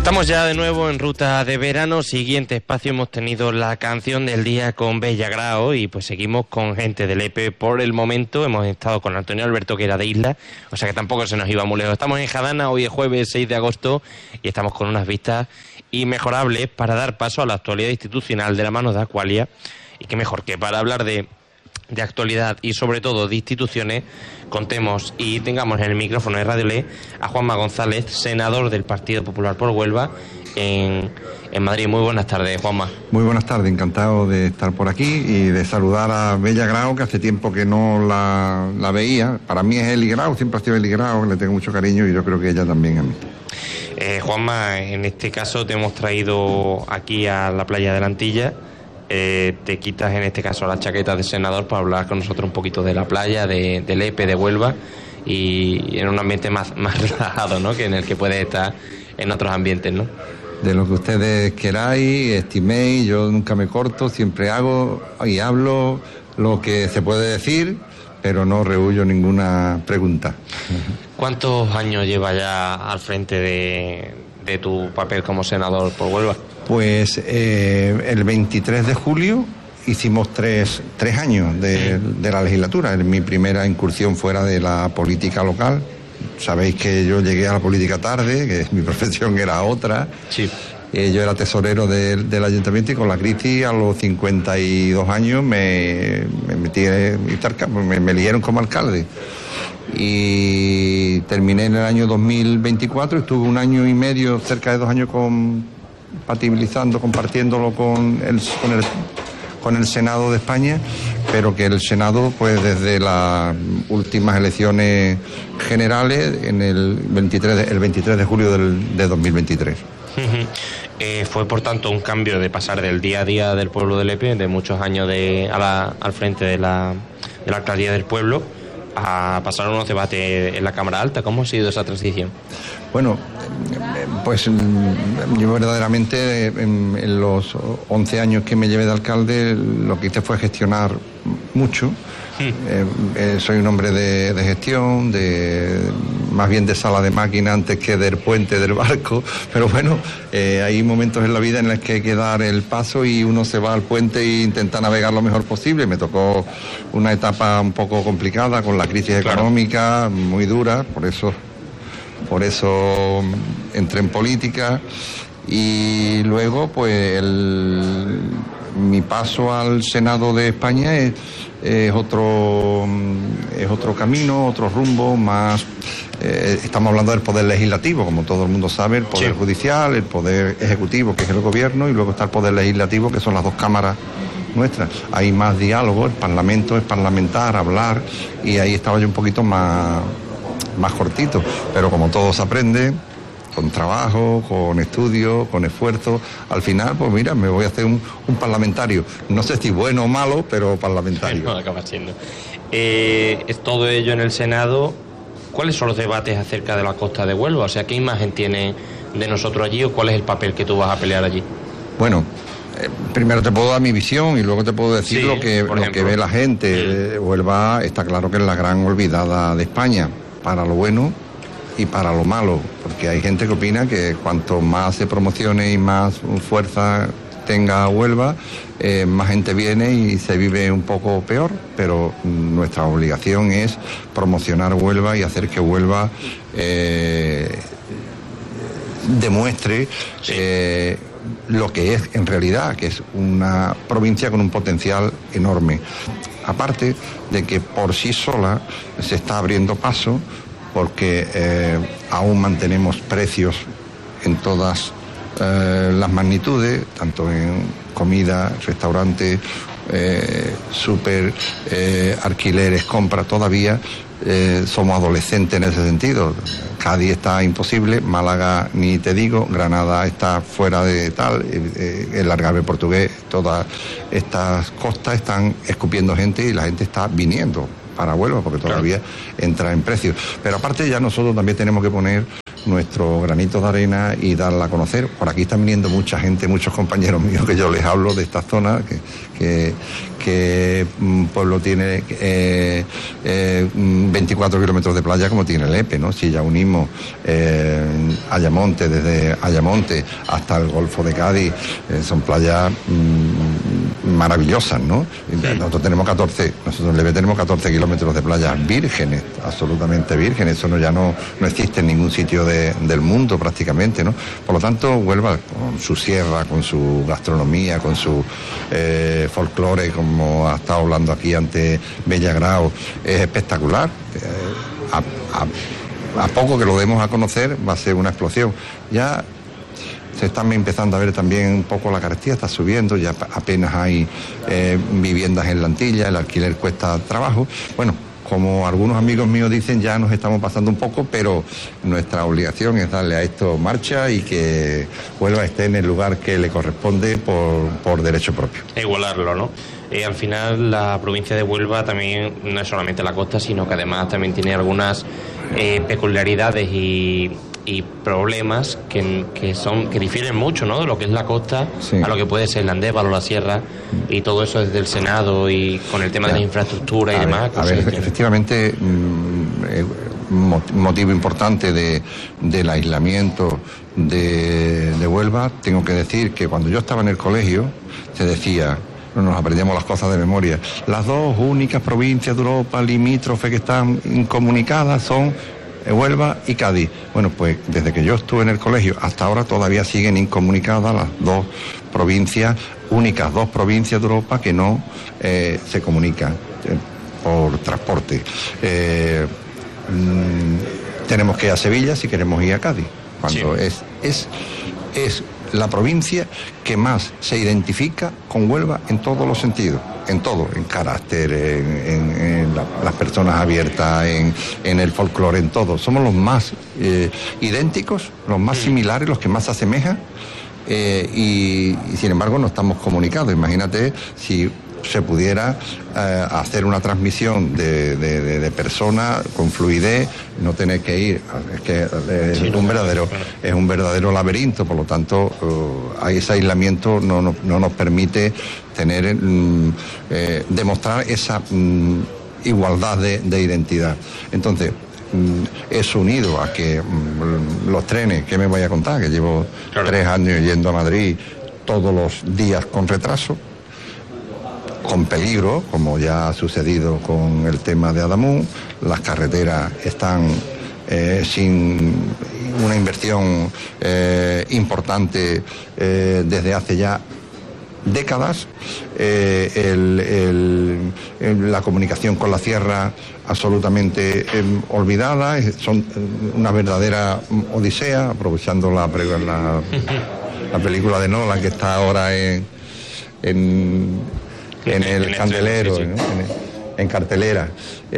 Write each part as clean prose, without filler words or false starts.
Estamos ya de nuevo en ruta de verano. Siguiente espacio, hemos tenido la canción del día con Bella Grao y pues seguimos con gente del Lepe. Por el momento hemos estado con Antonio Alberto, que era de Isla, o sea que tampoco se nos iba muy lejos. Estamos en Jadana, hoy es jueves 6 de agosto y estamos con unas vistas inmejorables para dar paso a la actualidad institucional de la mano de Aqualia. Y qué mejor que para hablar de actualidad y sobre todo de instituciones, contemos y tengamos en el micrófono de Radio Le a Juanma González, senador del Partido Popular por Huelva en Madrid. Muy buenas tardes, Juanma. Muy buenas tardes, encantado de estar por aquí y de saludar a Bella Grao, que hace tiempo que no la veía. Para mí es Eli Grao, siempre ha sido Eli Grao, le tengo mucho cariño y yo creo que ella también a mí. Juanma, en este caso te hemos traído aquí a la playa de la Antilla. Te quitas en este caso la chaqueta de senador para hablar con nosotros un poquito de la playa, de Lepe, de Huelva, y en un ambiente más relajado, ¿no?, que en el que puedes estar en otros ambientes, ¿no? De lo que ustedes queráis, estiméis, yo nunca me corto, siempre hago y hablo lo que se puede decir, pero no rehuyo ninguna pregunta. ¿Cuántos años lleva ya al frente de tu papel como senador por Huelva? Pues el 23 de julio hicimos tres años de la legislatura. Es mi primera incursión fuera de la política local. Sabéis que yo llegué a la política tarde, que mi profesión era otra. Sí. Yo era tesorero del ayuntamiento y con la crisis a los 52 años me metí me eligieron como alcalde. Y terminé en el año 2024, estuve un año y medio, cerca de 2 años compartiéndolo con el Senado de España, pero que el Senado, pues desde las últimas elecciones generales, en el 23 de julio de 2023. Fue por tanto un cambio de pasar del día a día del pueblo de Lepe, de muchos años al frente de la alcaldía del pueblo, a pasar unos debates en la Cámara Alta. ¿Cómo ha sido esa transición? Bueno, pues yo verdaderamente en los 11 años que me llevé de alcalde lo que hice fue gestionar mucho. Soy un hombre de gestión, más bien de sala de máquina antes que del puente del barco, pero bueno, hay momentos en la vida en los que hay que dar el paso y uno se va al puente e intenta navegar lo mejor posible. Me tocó una etapa un poco complicada con la crisis económica, muy dura, por eso entré en política y luego pues mi paso al Senado de España es otro camino, otro rumbo, más estamos hablando del poder legislativo, como todo el mundo sabe, el poder judicial, el poder ejecutivo, que es el gobierno, y luego está el poder legislativo, que son las dos cámaras nuestras. Hay más diálogo, el Parlamento es parlamentar, hablar, y ahí estaba yo un poquito más cortito, pero como todo se aprende, con trabajo, con estudio, con esfuerzo, al final, pues mira, me voy a hacer un parlamentario. No sé si bueno o malo, pero parlamentario. No, acaba siendo. Es todo ello en el Senado. ¿Cuáles son los debates acerca de la costa de Huelva? O sea, ¿qué imagen tiene de nosotros allí o cuál es el papel que tú vas a pelear allí? Bueno, primero te puedo dar mi visión y luego te puedo decir lo que ve la gente. Huelva está claro que es la gran olvidada de España, para lo bueno y para lo malo, porque hay gente que opina que cuanto más se promocione y más fuerza tenga Huelva, más gente viene y se vive un poco peor, pero nuestra obligación es promocionar Huelva y hacer que Huelva demuestre lo que es en realidad, que es una provincia con un potencial enorme. Aparte de que por sí sola se está abriendo paso, porque aún mantenemos precios en todas las magnitudes, tanto en comida, restaurantes, súper, alquileres, compras, todavía somos adolescentes en ese sentido. Cádiz está imposible, Málaga ni te digo, Granada está fuera de tal, el Algarve portugués, todas estas costas están escupiendo gente y la gente está viniendo para Huelva porque todavía entra en precios. Pero aparte ya nosotros también tenemos que poner nuestro granito de arena y darla a conocer. Por aquí están viniendo mucha gente, muchos compañeros míos que yo les hablo de esta zona, que un pueblo tiene 24 kilómetros de playa como tiene Lepe, ¿no? Si ya unimos desde Ayamonte hasta el Golfo de Cádiz, son playas maravillosas, ¿no? Nosotros en Lepe tenemos 14 kilómetros de playas vírgenes, absolutamente vírgenes, eso ya no existe en ningún sitio del mundo prácticamente, ¿no? Por lo tanto, Huelva, con su sierra, con su gastronomía, con su folclore, como ha estado hablando aquí antes Bellagrao, es espectacular. A poco que lo demos a conocer va a ser una explosión. Ya se están empezando a ver también un poco la carestía, está subiendo, ya apenas hay viviendas en la Antilla, el alquiler cuesta trabajo. Bueno, como algunos amigos míos dicen, ya nos estamos pasando un poco, pero nuestra obligación es darle a esto marcha y que Huelva esté en el lugar que le corresponde por derecho propio. Igualarlo, ¿no? Al final la provincia de Huelva también no es solamente la costa, sino que además también tiene algunas peculiaridades y problemas que difieren mucho, ¿no? De lo que es la costa, sí, a lo que puede ser el Andévalo, la sierra, y todo eso desde el Senado y con el tema de la infraestructura y demás. Efectivamente, motivo importante del aislamiento de Huelva, tengo que decir que cuando yo estaba en el colegio se decía, no nos aprendíamos las cosas de memoria, las dos únicas provincias de Europa limítrofes que están incomunicadas son Huelva y Cádiz. Bueno, pues desde que yo estuve en el colegio hasta ahora todavía siguen incomunicadas las dos provincias, únicas dos provincias de Europa que no se comunican por transporte. Tenemos que ir a Sevilla si queremos ir a Cádiz, cuando sí, es la provincia que más se identifica con Huelva en todos los sentidos, en todo, en carácter, en las personas abiertas, en el folclore, en todo. Somos los más idénticos, los más similares, los que más se asemejan, y sin embargo no estamos comunicados. Imagínate si se pudiera hacer una transmisión de personas con fluidez, no tener que ir, es que es un verdadero laberinto, por lo tanto ese aislamiento no nos permite tener demostrar esa igualdad de identidad. Entonces, eso unido a que los trenes, ¿qué me voy a contar? Que llevo 3 años yendo a Madrid todos los días con retraso, con peligro, como ya ha sucedido con el tema de Adamún. Las carreteras están sin una inversión importante desde hace ya décadas. La comunicación con la sierra absolutamente olvidada, son una verdadera odisea, aprovechando la película de Nolan que está ahora en el Candelero, sí. ¿No? En cartelera.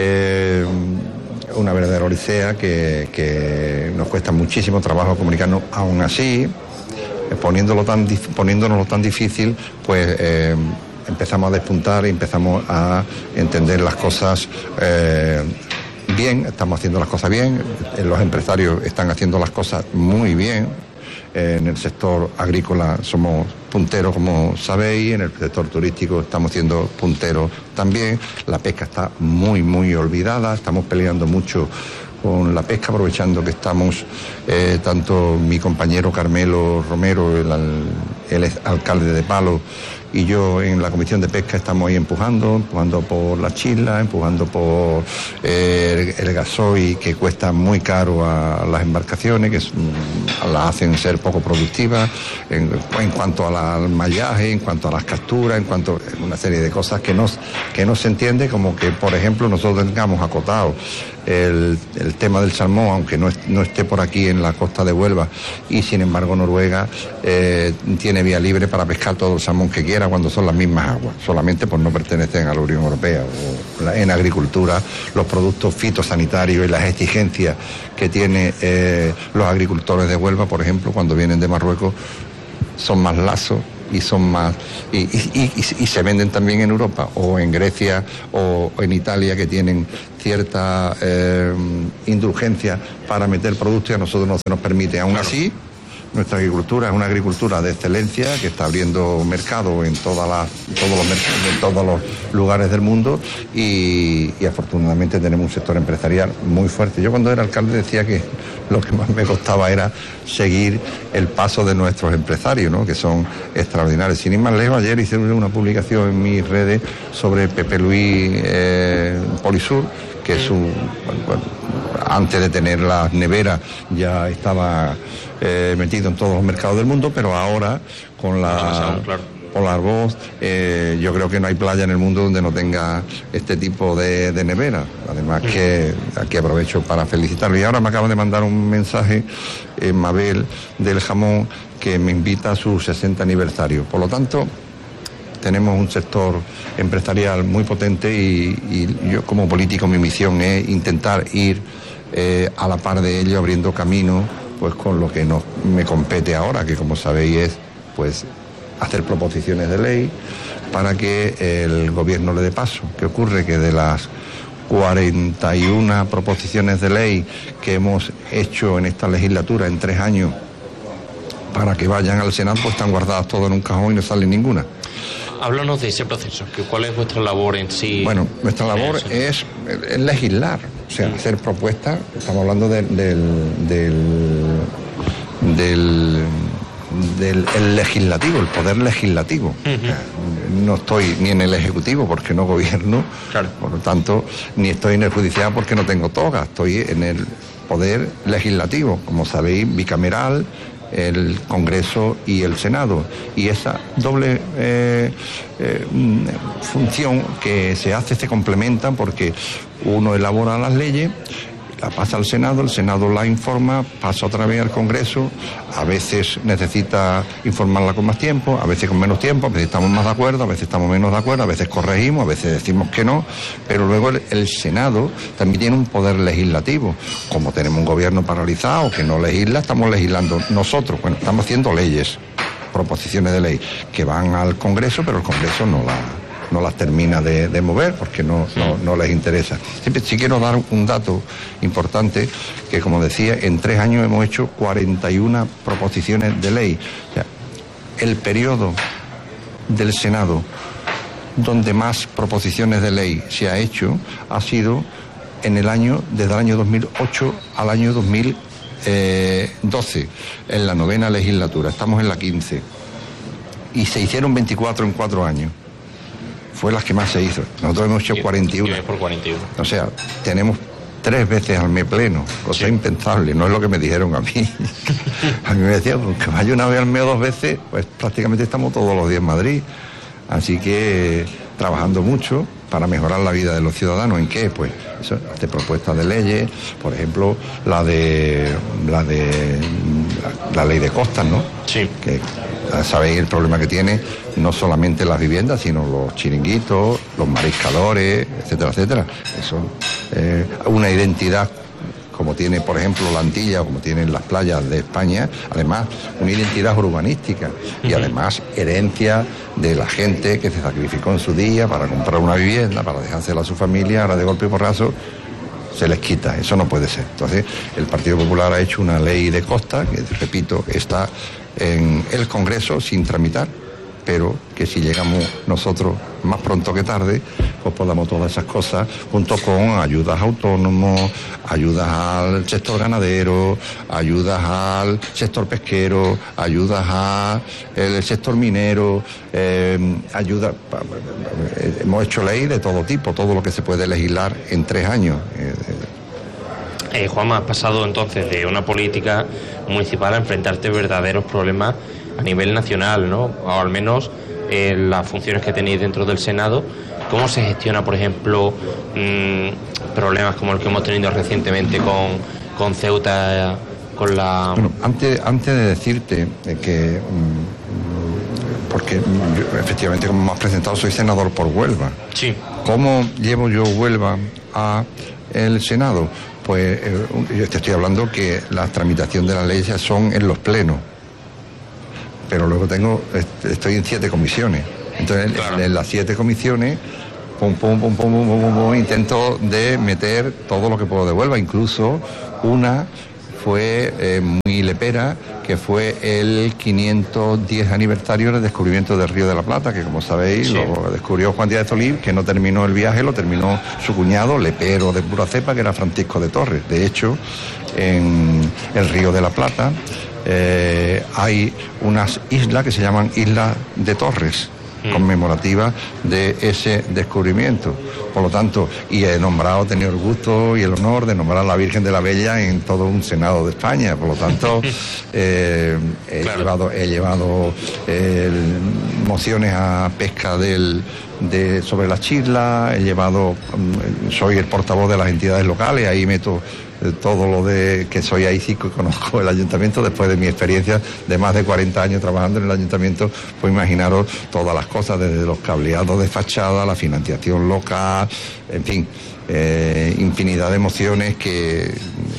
Una verdadera odisea que nos cuesta muchísimo trabajo comunicarnos. Aún así, poniéndonos tan difícil, pues empezamos a despuntar y empezamos a entender las cosas bien. Estamos haciendo las cosas bien, los empresarios están haciendo las cosas muy bien. En el sector agrícola somos punteros, como sabéis, en el sector turístico estamos siendo punteros también. La pesca está muy, muy olvidada, estamos peleando mucho con la pesca, aprovechando que estamos, tanto mi compañero Carmelo Romero, el alcalde de Palo, y yo en la Comisión de Pesca estamos ahí empujando por las chislas, empujando por el gasoil, que cuesta muy caro a las embarcaciones, que las hacen ser poco productivas, en cuanto al mallaje, en cuanto a las capturas, en cuanto a una serie de cosas que no se entiende, como que, por ejemplo, nosotros tengamos acotado el tema del salmón, aunque no esté por aquí en la costa de Huelva, y sin embargo Noruega tiene vía libre para pescar todo el salmón que quiera cuando son las mismas aguas, solamente por no pertenecer a la Unión Europea. En agricultura, los productos fitosanitarios y las exigencias que tienen los agricultores de Huelva, por ejemplo, cuando vienen de Marruecos, son más laxos y son más y se venden también en Europa o en Grecia o en Italia, que tienen cierta indulgencia para meter productos, y a nosotros no se nos permite. Aún así, Nuestra agricultura es una agricultura de excelencia que está abriendo mercado en todos los lugares del mundo y afortunadamente tenemos un sector empresarial muy fuerte. Yo cuando era alcalde decía que lo que más me costaba era seguir el paso de nuestros empresarios, ¿no? Que son extraordinarios. Sin ir más lejos, ayer hice una publicación en mis redes sobre Pepe Luis Polisur, que es antes de tener las neveras ya estaba metido en todos los mercados del mundo, pero ahora con la Arboz, yo creo que no hay playa en el mundo donde no tenga este tipo de nevera. Además que aquí aprovecho para felicitarlo. Y ahora me acaba de mandar un mensaje Mabel del Jamón que me invita a su 60 aniversario. Por lo tanto, tenemos un sector empresarial muy potente y yo como político mi misión es intentar ir a la par de ello, abriendo camino pues con lo que me compete ahora, que como sabéis es pues hacer proposiciones de ley para que el gobierno le dé paso. ¿Qué ocurre? Que de las 41 proposiciones de ley que hemos hecho en esta legislatura en 3 años para que vayan al Senado, pues están guardadas todas en un cajón y no sale ninguna. Háblanos de ese proceso, ¿cuál es vuestra labor en sí? Bueno, nuestra labor es legislar, o sea, hacer propuestas. Estamos hablando del legislativo, el poder legislativo. No estoy ni en el ejecutivo porque no gobierno, claro. Por lo tanto, ni estoy en el judicial porque no tengo toga, estoy en el poder legislativo, como sabéis, bicameral, el Congreso y el Senado, y esa doble función que se hace se complementan porque uno elabora las leyes, la pasa al Senado, el Senado la informa, pasa otra vez al Congreso, a veces necesita informarla con más tiempo, a veces con menos tiempo, a veces estamos más de acuerdo, a veces estamos menos de acuerdo, a veces corregimos, a veces decimos que no, pero luego el Senado también tiene un poder legislativo. Como tenemos un gobierno paralizado que no legisla, estamos legislando nosotros, bueno, estamos haciendo leyes, proposiciones de ley que van al Congreso, pero el Congreso no las termina de mover porque no les interesa. Siempre sí quiero dar un dato importante, que como decía, en 3 años hemos hecho 41 proposiciones de ley. O sea, el periodo del Senado donde más proposiciones de ley se ha hecho ha sido desde el año 2008 al año 2012, en la 9ª legislatura. Estamos en la 15. Y se hicieron 24 en 4 años. Fue las que más se hizo. Nosotros hemos hecho 41. O sea, tenemos 3 veces al mes pleno, cosa impensable, no es lo que me dijeron a mí. A mí me decían, pues, que vaya una vez al mes o 2 veces, pues prácticamente estamos todos los días en Madrid. Así que trabajando mucho para mejorar la vida de los ciudadanos. ¿En qué? Pues eso, de propuestas de leyes, por ejemplo, la ley de costas, ¿no? Sí. Que sabéis el problema que tiene no solamente las viviendas, sino los chiringuitos, los mariscadores, etcétera, etcétera. Eso, una identidad como tiene, por ejemplo, la Antilla, o como tienen las playas de España, además una identidad urbanística y además herencia de la gente que se sacrificó en su día para comprar una vivienda, para dejársela a su familia, ahora de golpe y porrazo se les quita. Eso no puede ser. Entonces, el Partido Popular ha hecho una ley de costa que, repito, está en el Congreso sin tramitar, pero que si llegamos nosotros más pronto que tarde, pues podamos todas esas cosas, junto con ayudas a autónomos, ayudas al sector ganadero, ayudas al sector pesquero, ayudas al sector minero, hemos hecho ley de todo tipo, todo lo que se puede legislar en 3 años. Juanma, has pasado entonces de una política municipal a enfrentarte a verdaderos problemas a nivel nacional, ¿no? O al menos las funciones que tenéis dentro del Senado. ¿Cómo se gestiona, por ejemplo, problemas como el que hemos tenido recientemente con Ceuta, con la... Bueno, antes de decirte que... porque yo, efectivamente, como me has presentado, soy senador por Huelva. Sí. ¿Cómo llevo yo Huelva a el Senado? Pues yo te estoy hablando que la tramitación de las leyes son en los plenos, pero luego estoy en 7 comisiones. Entonces, claro, en las 7 comisiones, intento de meter todo lo que puedo de Huelva. Incluso una fue muy lepera, que fue el 510 aniversario del descubrimiento del Río de la Plata, que como sabéis lo descubrió Juan Díaz de Solís, que no terminó el viaje, lo terminó su cuñado, lepero de pura cepa, que era Francisco de Torres. De hecho, en el Río de la Plata hay unas islas que se llaman Islas de Torres, conmemorativa de ese descubrimiento. Por lo tanto, y he tenido el gusto y el honor de nombrar a la Virgen de la Bella en todo un Senado de España. Por lo tanto, he llevado mociones a pesca sobre las chislas, soy el portavoz de las entidades locales, ahí meto todo lo de que soy ahí, sí que conozco el ayuntamiento después de mi experiencia de más de 40 años trabajando en el ayuntamiento. Pues imaginaros todas las cosas, desde los cableados de fachada, la financiación local, en fin, infinidad de emociones que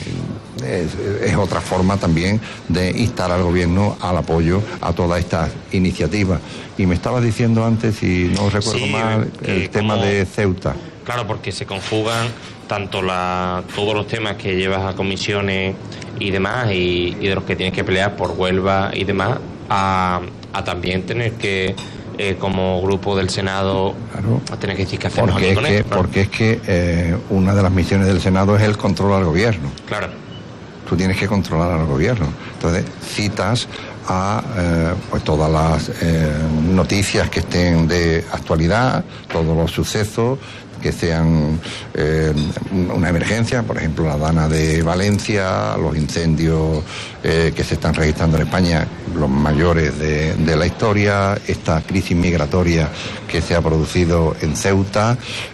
es otra forma también de instar al gobierno al apoyo a todas estas iniciativas. Y me estabas diciendo antes, si no recuerdo mal, el tema de Ceuta. Claro, porque se conjugan tanto todos los temas que llevas a comisiones y demás, y de los que tienes que pelear por Huelva y demás, a también tener que, como grupo del Senado, claro, a tener que decir qué hacemos aquí con esto. Claro. Porque es que una de las misiones del Senado es el control al gobierno. Claro. Tú tienes que controlar al gobierno. Entonces citas a pues todas las noticias que estén de actualidad, todos los sucesos que sean una emergencia, por ejemplo la Dana de Valencia, los incendios que se están registrando en España, los mayores de la historia, esta crisis migratoria que se ha producido en Ceuta.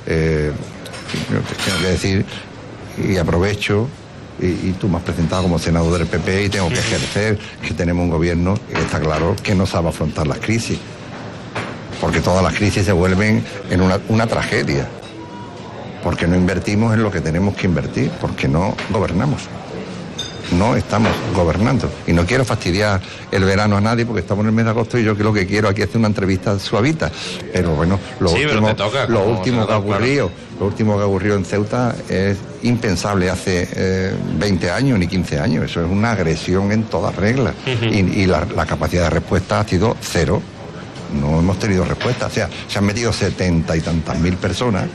Tengo que decir, y aprovecho, y tú me has presentado como senador del PP y tengo que ejercer que tenemos un gobierno que está claro que no sabe afrontar las crisis, porque todas las crisis se vuelven en una tragedia, porque no invertimos en lo que tenemos que invertir, porque no gobernamos, no estamos gobernando. Y no quiero fastidiar el verano a nadie porque estamos en el mes de agosto y yo lo que quiero aquí es hacer una entrevista suavita, pero bueno, lo último que ha ocurrido en Ceuta es impensable hace 20 años ni 15 años. Eso es una agresión en toda regla. Y la capacidad de respuesta ha sido cero. No hemos tenido respuesta. O sea, se han metido 70 y tantas mil personas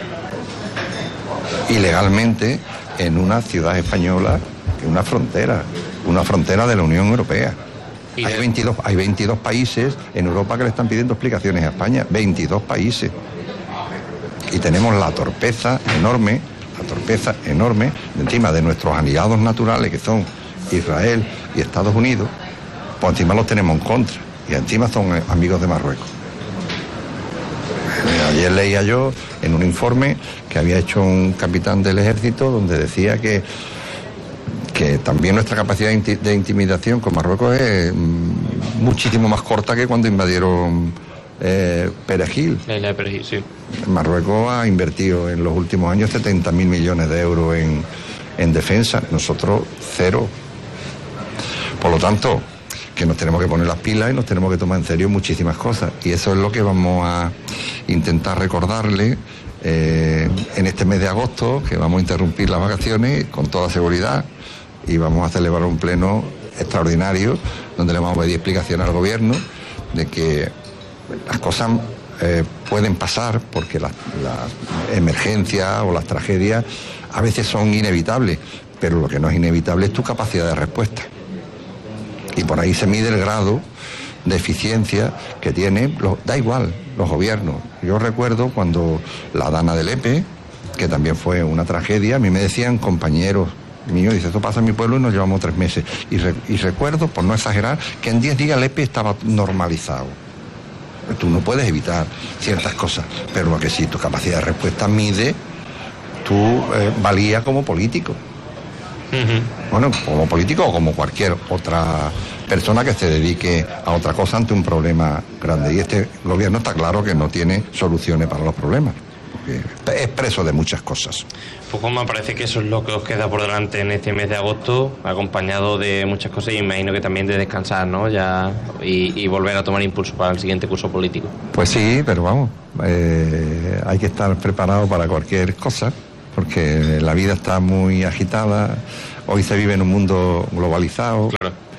ilegalmente en una ciudad española, una frontera de la Unión Europea. Hay 22 países en Europa que le están pidiendo explicaciones a España, 22 países. Y tenemos la torpeza enorme de encima de nuestros aliados naturales, que son Israel y Estados Unidos, pues encima los tenemos en contra, y encima son amigos de Marruecos. Ayer leía yo en un informe que había hecho un capitán del ejército donde decía que también nuestra capacidad de intimidación con Marruecos es muchísimo más corta que cuando invadieron Perejil. La Perejil, sí. Marruecos ha invertido en los últimos años 70.000 millones de euros en defensa, nosotros cero. Por lo tanto, que nos tenemos que poner las pilas y nos tenemos que tomar en serio muchísimas cosas. Y eso es lo que vamos a intentar recordarle en este mes de agosto, que vamos a interrumpir las vacaciones con toda seguridad y vamos a celebrar un pleno extraordinario donde le vamos a pedir explicación al gobierno de que las cosas pueden pasar, porque las emergencias o las tragedias a veces son inevitables, pero lo que no es inevitable es tu capacidad de respuesta. Y por ahí se mide el grado de eficiencia que tienen, da igual, los gobiernos. Yo recuerdo cuando la Dana del Lepe, que también fue una tragedia, a mí me decían compañeros míos, dice, esto pasa en mi pueblo y nos llevamos 3 meses. Y recuerdo, por no exagerar, que en 10 días Lepe estaba normalizado. Tú no puedes evitar ciertas cosas, pero lo que sí, tu capacidad de respuesta mide tu valía como político. Bueno, como político o como cualquier otra persona que se dedique a otra cosa ante un problema grande. Y este gobierno está claro que no tiene soluciones para los problemas, porque es preso de muchas cosas. Pues me parece que eso es lo que os queda por delante en este mes de agosto, acompañado de muchas cosas y imagino que también de descansar, ¿no? Ya y volver a tomar impulso para el siguiente curso político. Pues sí, pero vamos, hay que estar preparado para cualquier cosa, porque la vida está muy agitada. Hoy se vive en un mundo globalizado. Claro.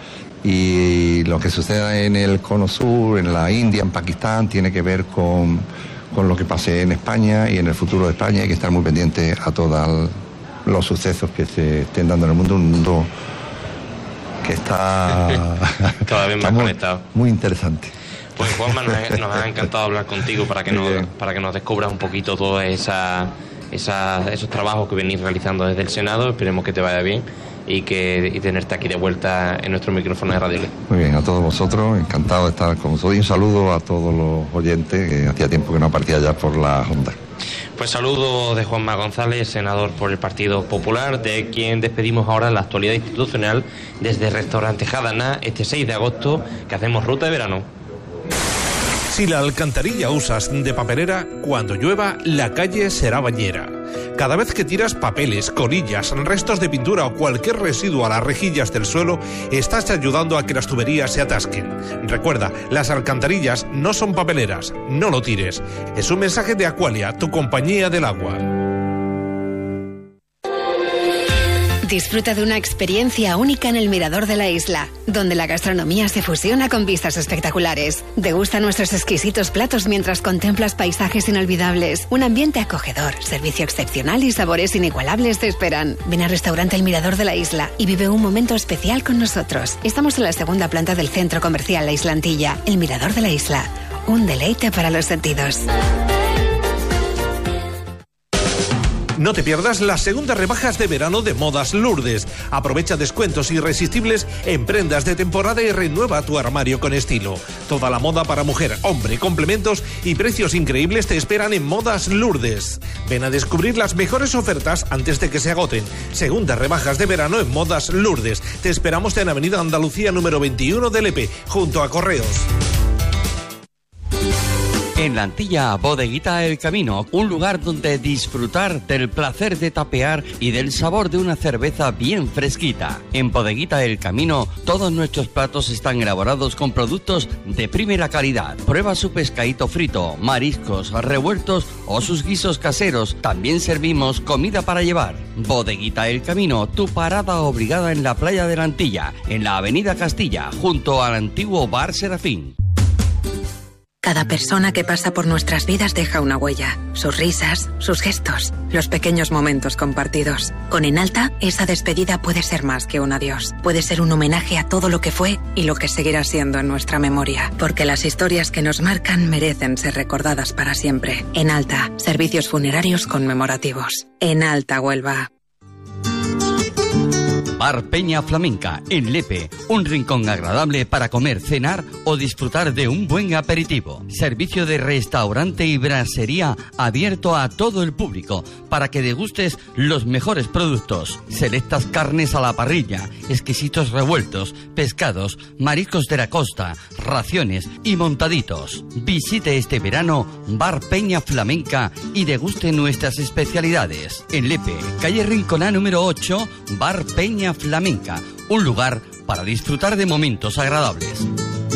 y lo que suceda en el Cono Sur, en la India, en Pakistán, tiene que ver con lo que pase en España y en el futuro de España. Hay que estar muy pendiente a todos los sucesos que se estén dando en el mundo, un mundo que está cada vez más conectado. Muy interesante. Pues Juanma, nos ha encantado hablar contigo para que nos descubras un poquito todos esos trabajos que venís realizando desde el Senado. Esperemos que te vaya bien y tenerte aquí de vuelta en nuestro micrófono de Radio Ley. Muy bien, a todos vosotros, encantado de estar con vosotros y un saludo a todos los oyentes que hacía tiempo que no aparecía ya por la onda. Pues saludo de Juanma González, senador por el Partido Popular, de quien despedimos ahora la actualidad institucional desde el restaurante Jadana este 6 de agosto, que hacemos ruta de verano. Si la alcantarilla usas de papelera, cuando llueva, la calle será bañera. Cada vez que tiras papeles, colillas, restos de pintura o cualquier residuo a las rejillas del suelo, estás ayudando a que las tuberías se atasquen. Recuerda, las alcantarillas no son papeleras, no lo tires. Es un mensaje de Aqualia, tu compañía del agua. Disfruta de una experiencia única en el Mirador de la Isla, donde la gastronomía se fusiona con vistas espectaculares. Degusta nuestros exquisitos platos mientras contemplas paisajes inolvidables. Un ambiente acogedor, servicio excepcional y sabores inigualables te esperan. Ven al restaurante El Mirador de la Isla y vive un momento especial con nosotros. Estamos en la segunda planta del centro comercial La Islantilla. El Mirador de la Isla, un deleite para los sentidos. No te pierdas las segundas rebajas de verano de Modas Lourdes. Aprovecha descuentos irresistibles en prendas de temporada y renueva tu armario con estilo. Toda la moda para mujer, hombre, complementos y precios increíbles te esperan en Modas Lourdes. Ven a descubrir las mejores ofertas antes de que se agoten. Segundas rebajas de verano en Modas Lourdes. Te esperamos en Avenida Andalucía número 21 de Lepe, junto a Correos. En la Antilla, Bodeguita El Camino, un lugar donde disfrutar del placer de tapear y del sabor de una cerveza bien fresquita. En Bodeguita El Camino, todos nuestros platos están elaborados con productos de primera calidad. Prueba su pescadito frito, mariscos, revueltos o sus guisos caseros. También servimos comida para llevar. Bodeguita El Camino, tu parada obligada en la playa de la Antilla, en la Avenida Castilla, junto al antiguo Bar Serafín. Cada persona que pasa por nuestras vidas deja una huella. Sus risas, sus gestos, los pequeños momentos compartidos. Con Enalta, esa despedida puede ser más que un adiós. Puede ser un homenaje a todo lo que fue y lo que seguirá siendo en nuestra memoria. Porque las historias que nos marcan merecen ser recordadas para siempre. Enalta, servicios funerarios conmemorativos. Enalta, Huelva. Bar Peña Flamenca, en Lepe, un rincón agradable para comer, cenar o disfrutar de un buen aperitivo. Servicio de restaurante y brasería abierto a todo el público para que degustes los mejores productos. Selectas carnes a la parrilla, exquisitos revueltos, pescados, mariscos de la costa, raciones y montaditos. Visite este verano Bar Peña Flamenca y deguste nuestras especialidades. En Lepe, calle Rinconá número 8, Bar Peña Flamenca, un lugar para disfrutar de momentos agradables.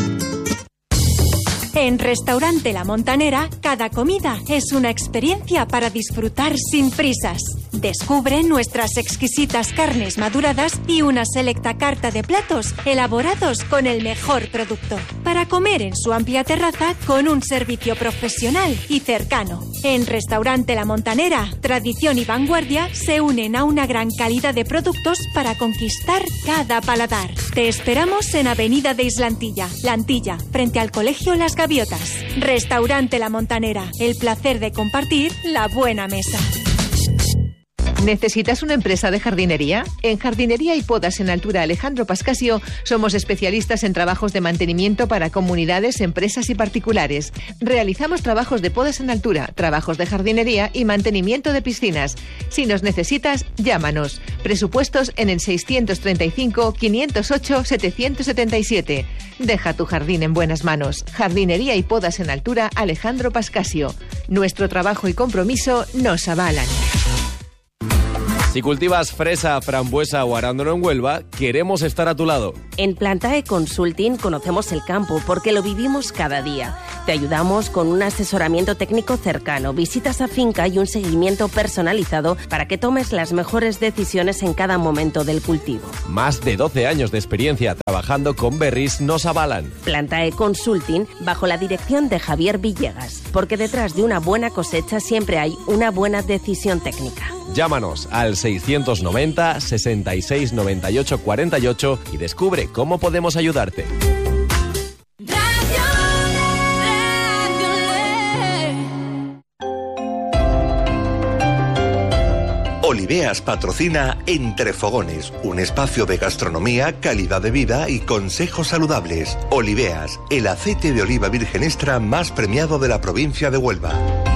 En Restaurante La Montanera, cada comida es una experiencia para disfrutar sin prisas. Descubre nuestras exquisitas carnes maduradas y una selecta carta de platos elaborados con el mejor producto. Para comer en su amplia terraza con un servicio profesional y cercano. En Restaurante La Montanera, tradición y vanguardia se unen a una gran calidad de productos para conquistar cada paladar. Te esperamos en Avenida de Islantilla, La Antilla, frente al Colegio Las Gaviotas. Restaurante La Montanera, el placer de compartir la buena mesa. ¿Necesitas una empresa de jardinería? En Jardinería y Podas en Altura Alejandro Pascasio somos especialistas en trabajos de mantenimiento para comunidades, empresas y particulares. Realizamos trabajos de podas en altura, trabajos de jardinería y mantenimiento de piscinas. Si nos necesitas, llámanos. Presupuestos en el 635-508-777. Deja tu jardín en buenas manos. Jardinería y Podas en Altura Alejandro Pascasio. Nuestro trabajo y compromiso nos avalan. Si cultivas fresa, frambuesa o arándano en Huelva, queremos estar a tu lado. En Plantae Consulting conocemos el campo porque lo vivimos cada día. Te ayudamos con un asesoramiento técnico cercano, visitas a finca y un seguimiento personalizado para que tomes las mejores decisiones en cada momento del cultivo. Más de 12 años de experiencia trabajando trabajando con berries nos avalan. Plantae Consulting bajo la dirección de Javier Villegas, porque detrás de una buena cosecha siempre hay una buena decisión técnica. Llámanos al 690 66 98 48 y descubre cómo podemos ayudarte. Oliveas patrocina Entre Fogones, un espacio de gastronomía, calidad de vida y consejos saludables. Oliveas, el aceite de oliva virgen extra más premiado de la provincia de Huelva.